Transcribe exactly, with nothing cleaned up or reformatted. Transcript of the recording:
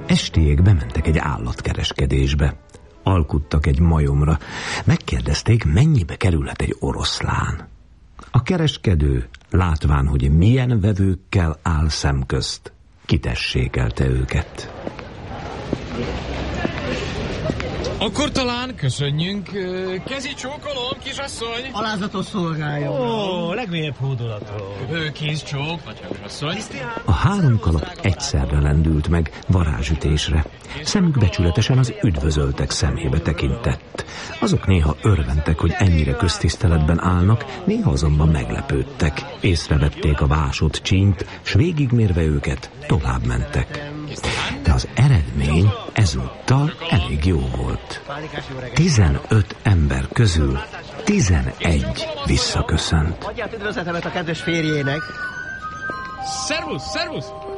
Estéig bementek egy állatkereskedésbe. Alkuttak egy majomra. Megkérdezték, mennyibe kerülhet egy oroszlán. A kereskedő, látván, hogy milyen vevőkkel áll szemközt, kitessékelte őket. Akkor talán köszönjünk. Kezi csókolom, kisasszony! Alázatos szolgálja. Ó, legmélyebb hódolatok. Kéz csók, vagy kisasszony. A három kalap egyszerre lendült meg varázsütésre. Szemük becsületesen az üdvözöltek szemébe tekintett. Azok néha örventek, hogy ennyire köztiszteletben állnak, néha azonban meglepődtek. Észrevették a vásott csínyt, s végigmérve őket tovább mentek. De az eredmény ezúttal elég jó volt. Tizenöt ember közül tizenegy visszaköszönt. Adját üdvözletemet a kedves férjének. Szervusz, szervusz!